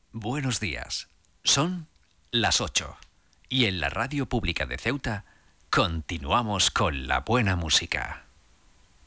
Buenos días. Son las 8 y en la Radio Pública de Ceuta continuamos con la buena música.